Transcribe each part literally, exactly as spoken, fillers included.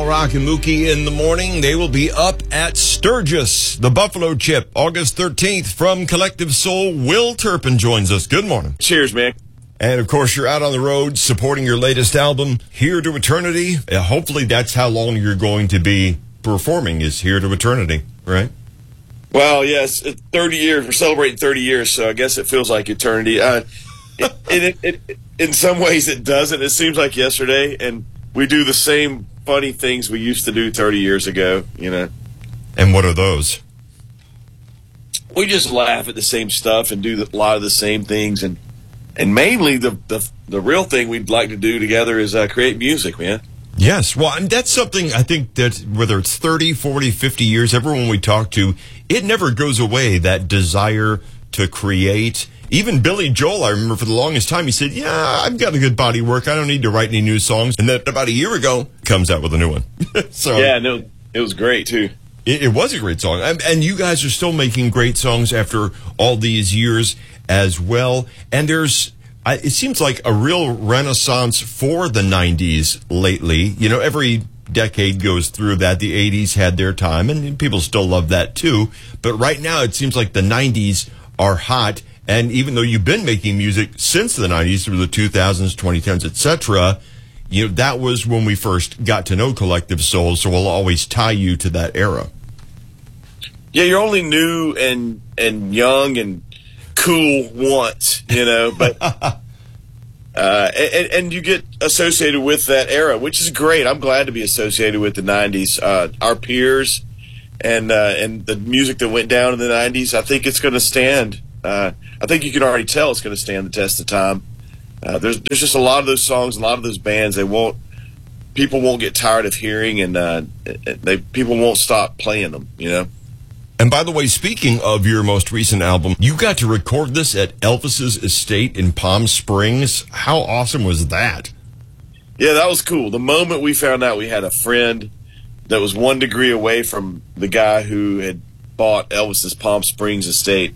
Rock and Mookie in the morning. They will be up at Sturgis, the Buffalo Chip, August thirteenth. From Collective Soul, Will Turpin joins us. Good morning. Cheers, man. And, of course, you're out on the road supporting your latest album, Here to Eternity. Uh, hopefully that's how long you're going to be performing, is Here to Eternity, right? Well, yes, thirty years. We're celebrating thirty years, so I guess it feels like eternity. Uh, it, it, it, it, in some ways, it doesn't. It seems like yesterday, and we do the same funny things we used to do thirty years ago, you know. And what are those? We just laugh at the same stuff and do a lot of the same things, and and mainly the the, the real thing we'd like to do together is uh, create music, man. Yes, well, and that's something I think that whether it's thirty, forty, fifty years, everyone we talk to, it never goes away, that desire to create. Even Billy Joel, I remember for the longest time, he said, yeah, I've got a good body of work. I don't need to write any new songs. And then about a year ago, comes out with a new one. So yeah, no, it was great, too. It, it was a great song. And, and you guys are still making great songs after all these years as well. And there's... I, it seems like a real renaissance for the nineties lately. You know, every decade goes through that. The eighties had their time, and people still love that too. But right now, it seems like the nineties are hot. And even though you've been making music since the nineties, through the two thousands, twenty tens, et cetera, you know, that was when we first got to know Collective Soul, so we'll always tie you to that era. Yeah, you're only new and and young and cool once, you know, but uh, and, and you get associated with that era, which is great. I'm glad to be associated with the nineties. Uh, our peers and uh, and the music that went down in the nineties, I think it's going to stand. Uh, I think you can already tell it's going to stand the test of time. Uh, there's there's just a lot of those songs, a lot of those bands. They won't people won't get tired of hearing, and uh, they people won't stop playing them. You know. And by the way, speaking of your most recent album, you got to record this at Elvis's estate in Palm Springs. How awesome was that? Yeah, that was cool. The moment we found out we had a friend that was one degree away from the guy who had bought Elvis's Palm Springs estate,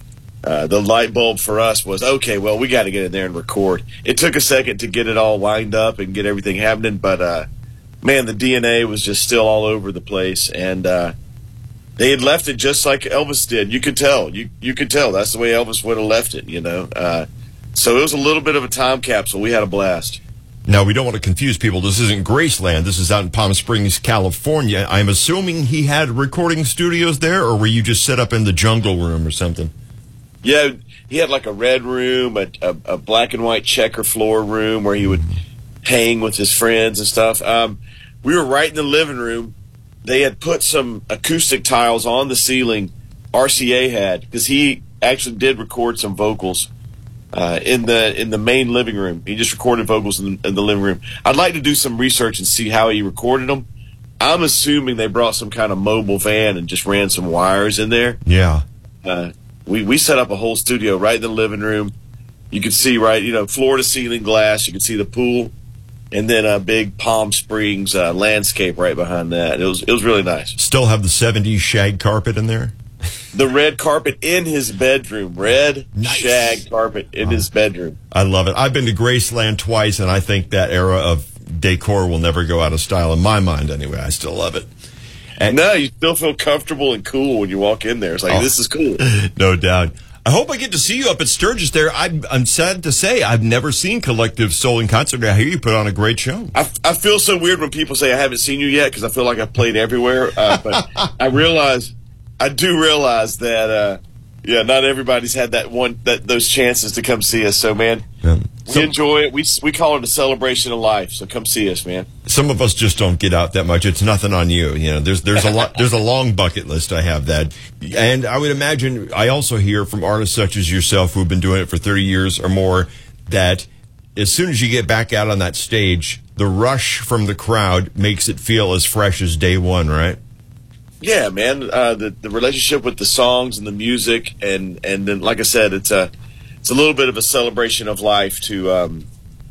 uh, the light bulb for us was, okay, well, we got to get in there and record. It took a second to get it all lined up and get everything happening, but, uh, man, the D N A was just still all over the place, and, uh, they had left it just like Elvis did. You could tell. You you could tell. That's the way Elvis would have left it, you know. Uh, so it was a little bit of a time capsule. We had a blast. Now, we don't want to confuse people. This isn't Graceland. This is out in Palm Springs, California. I'm assuming he had recording studios there, or were you just set up in the jungle room or something? Yeah, he had like a red room, a, a, a black and white checker floor room where he would hang with his friends and stuff. Um, we were right in the living room. They had put some acoustic tiles on the ceiling, R C A had, because he actually did record some vocals uh, in the in the main living room. He just recorded vocals in the, in the living room. I'd like to do some research and see how he recorded them. I'm assuming they brought some kind of mobile van and just ran some wires in there. Yeah. Uh, we, we set up a whole studio right in the living room. You could see, right, you know, floor-to-ceiling glass. You could see the pool. And then a big Palm Springs uh, landscape right behind that. It was it was really nice. Still have the seventies shag carpet in there? The red carpet in his bedroom. Red nice. Shag carpet in oh. his bedroom. I love it. I've been to Graceland twice, and I think that era of decor will never go out of style in my mind anyway. I still love it. And no, you still feel comfortable and cool when you walk in there. It's like, oh, this is cool. No doubt. I hope I get to see you up at Sturgis there. I'm, I'm sad to say I've never seen Collective Soul in concert. I hear you put on a great show. I, I feel so weird when people say I haven't seen you yet because I feel like I've played everywhere. Uh, but I realize, I do realize that, uh, yeah, not everybody's had that one, that those chances to come see us. So, man, yeah. we some, enjoy it. We we call it a celebration of life. So come see us, man. Some of us just don't get out that much. It's nothing on you. You know, there's there's a lot there's a long bucket list. I have that, and I would imagine I also hear from artists such as yourself who've been doing it for thirty years or more that as soon as you get back out on that stage, the rush from the crowd makes it feel as fresh as day one, right? Yeah, man. Uh, the the relationship with the songs and the music, and and then, like I said, it's a it's a little bit of a celebration of life to um,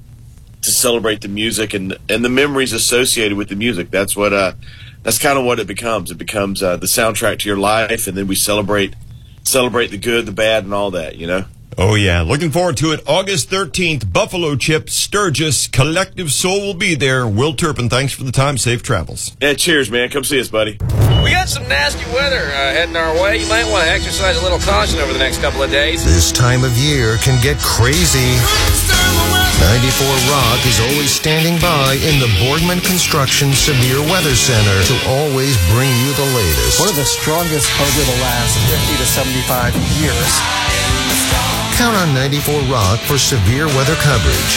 to celebrate the music and and the memories associated with the music. That's what uh that's kind of what it becomes. It becomes uh, the soundtrack to your life, and then we celebrate celebrate the good, the bad, and all that. You know. Oh, yeah. Looking forward to it. August thirteenth, Buffalo Chip, Sturgis, Collective Soul will be there. Will Turpin, thanks for the time. Safe travels. Yeah, cheers, man. Come see us, buddy. We got some nasty weather uh, heading our way. You might want to exercise a little caution over the next couple of days. This time of year can get crazy. ninety-four Rock is always standing by in the Boardman Construction Severe Weather Center to always bring you the latest. One of the strongest over the last fifty to seventy-five years. Count on ninety-four Rock for severe weather coverage.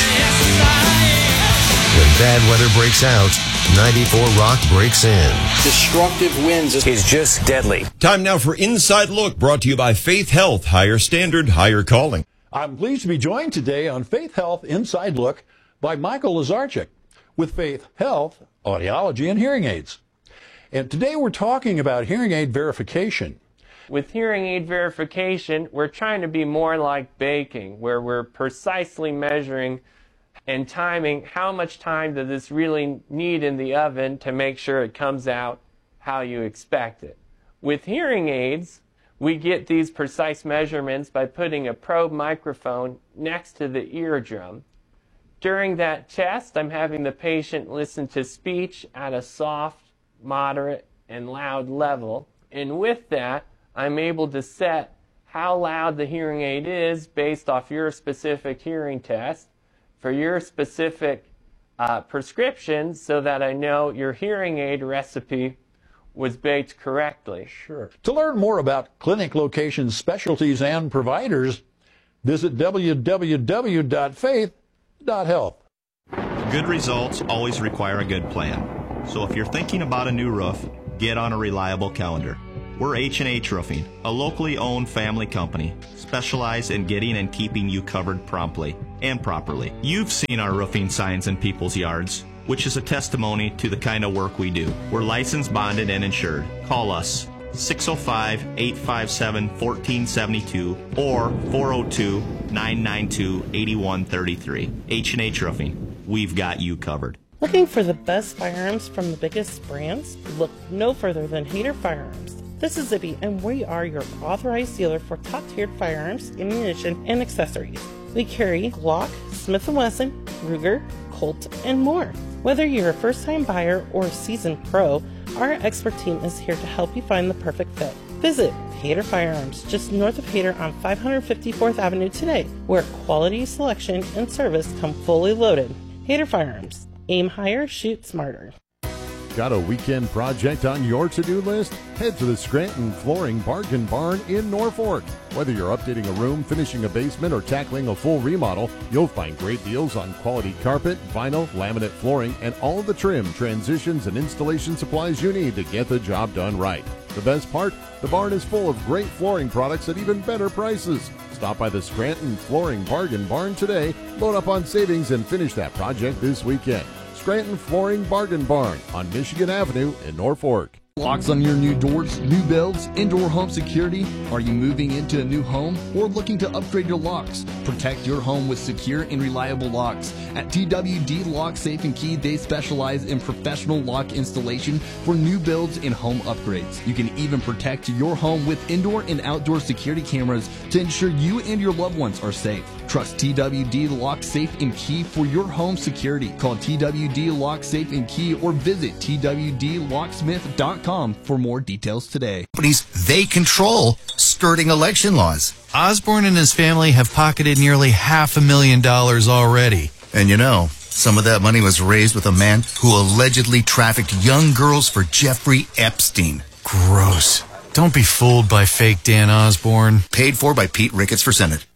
When bad weather breaks out, ninety-four Rock breaks in. Destructive winds is just deadly. Time now for Inside Look, brought to you by Faith Health. Higher standard, higher calling. I'm pleased to be joined today on Faith Health Inside Look by Michael Lazarchik with Faith Health, Audiology and Hearing Aids. And today we're talking about hearing aid verification. With hearing aid verification, we're trying to be more like baking, where we're precisely measuring and timing how much time does this really need in the oven to make sure it comes out how you expect it. With hearing aids, we get these precise measurements by putting a probe microphone next to the eardrum. During that test, I'm having the patient listen to speech at a soft, moderate, and loud level. And with that, I'm able to set how loud the hearing aid is based off your specific hearing test for your specific uh, prescription so that I know your hearing aid recipe was baked correctly. Sure. To learn more about clinic locations, specialties, and providers, visit w w w dot faith dot health. Good results always require a good plan. So if you're thinking about a new roof, get on a reliable calendar. We're H and H Roofing, a locally owned family company, specialized in getting and keeping you covered promptly and properly. You've seen our roofing signs in people's yards, which is a testimony to the kind of work we do. We're licensed, bonded, and insured. Call us six oh five, eight five seven, one four seven two or four oh two, nine nine two, eight one three three. H and H Roofing. We've got you covered. Looking for the best firearms from the biggest brands? Look no further than Hayter Firearms. This is Zibby, and we are your authorized dealer for top-tiered firearms, ammunition, and accessories. We carry Glock, Smith and Wesson, Ruger, Colt, and more. Whether you're a first-time buyer or a seasoned pro, our expert team is here to help you find the perfect fit. Visit Hayter Firearms, just north of Hayter on five fifty-fourth Avenue today, where quality, selection, and service come fully loaded. Hayter Firearms. Aim higher, shoot smarter. Got a weekend project on your to-do list? Head to the Scranton Flooring Bargain Barn in Norfolk. Whether you're updating a room, finishing a basement, or tackling a full remodel, you'll find great deals on quality carpet, vinyl, laminate flooring, and all of the trim, transitions, and installation supplies you need to get the job done right. The best part? The barn is full of great flooring products at even better prices. Stop by the Scranton Flooring Bargain Barn today, load up on savings, and finish that project this weekend. Scranton Flooring Bargain Barn on Michigan Avenue in Norfolk. Locks on your new doors, new builds, indoor home security? Are you moving into a new home or looking to upgrade your locks? Protect your home with secure and reliable locks. At T W D Lock Safe and Key, they specialize in professional lock installation for new builds and home upgrades. You can even protect your home with indoor and outdoor security cameras to ensure you and your loved ones are safe. Trust T W D Lock Safe and Key for your home security. Call T W D Lock Safe and Key or visit T W D locksmith dot com for more details today. Companies they control skirting election laws. Osborne and his family have pocketed nearly half a million dollars already. And you know, some of that money was raised with a man who allegedly trafficked young girls for Jeffrey Epstein. Gross. Don't be fooled by fake Dan Osborne. Paid for by Pete Ricketts for Senate.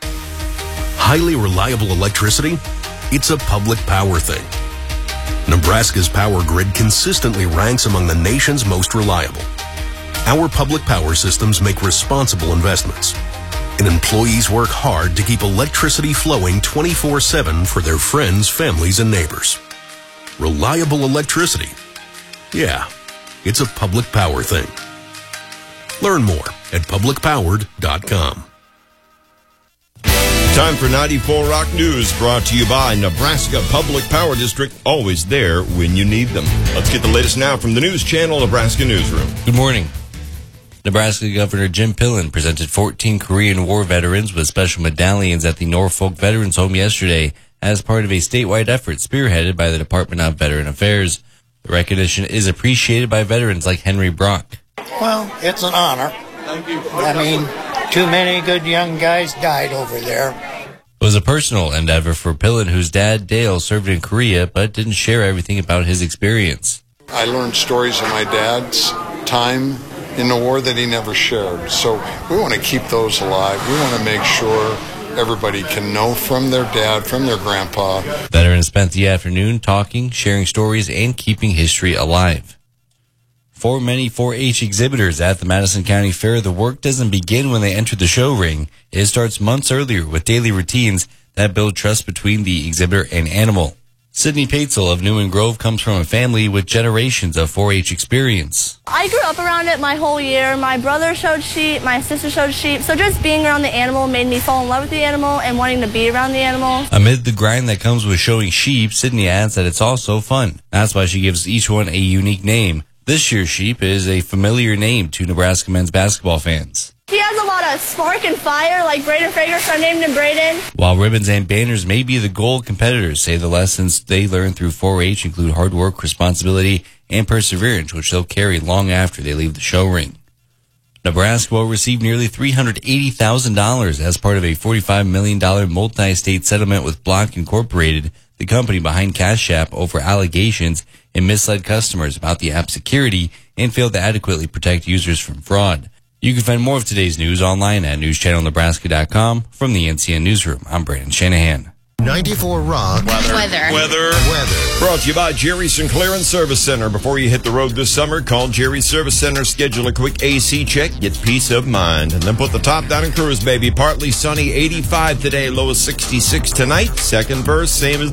Highly reliable electricity? It's a public power thing. Nebraska's power grid consistently ranks among the nation's most reliable. Our public power systems make responsible investments, and employees work hard to keep electricity flowing twenty-four seven for their friends, families, and neighbors. Reliable electricity? Yeah, it's a public power thing. Learn more at public powered dot com. Time for ninety-four Rock News, brought to you by Nebraska Public Power District, always there when you need them. Let's get the latest now from the News Channel Nebraska Newsroom. Good morning. Nebraska Governor Jim Pillen presented fourteen Korean War veterans with special medallions at the Norfolk Veterans Home yesterday as part of a statewide effort spearheaded by the Department of Veteran Affairs. The recognition is appreciated by veterans like Henry Brock. Well, it's an honor. Thank you. I mean, too many good young guys died over there. It was a personal endeavor for Pillen, whose dad, Dale, served in Korea but didn't share everything about his experience. I learned stories of my dad's time in the war that he never shared. So we want to keep those alive. We want to make sure everybody can know from their dad, from their grandpa. Veterans spent the afternoon talking, sharing stories, and keeping history alive. For many four H exhibitors at the Madison County Fair, the work doesn't begin when they enter the show ring. It starts months earlier with daily routines that build trust between the exhibitor and animal. Sydney Paetzel of Newman Grove comes from a family with generations of four H experience. I grew up around it my whole year. My brother showed sheep, my sister showed sheep, so just being around the animal made me fall in love with the animal and wanting to be around the animal. Amid the grind that comes with showing sheep, Sydney adds that it's also fun. That's why she gives each one a unique name. This year's sheep is a familiar name to Nebraska men's basketball fans. He has a lot of spark and fire, like Braden Frager, so I named him Braden. While ribbons and banners may be the goal, competitors say the lessons they learn through four H include hard work, responsibility, and perseverance, which they'll carry long after they leave the show ring. Nebraska will receive nearly three hundred eighty thousand dollars as part of a forty-five million dollars multi-state settlement with Block Incorporated, the company behind Cash App, over allegations and misled customers about the app's security and failed to adequately protect users from fraud. You can find more of today's news online at news channel nebraska dot com. From the N C N Newsroom, I'm Brandon Shanahan. ninety-four Rock. Weather. Weather. Weather. Weather. Brought to you by Jerry Sinclair and Service Center. Before you hit the road this summer, call Jerry Service Center, schedule a quick A C check, get peace of mind, and then put the top down and cruise, baby. Partly sunny, eighty-five today, low of sixty-six tonight. Second verse, same as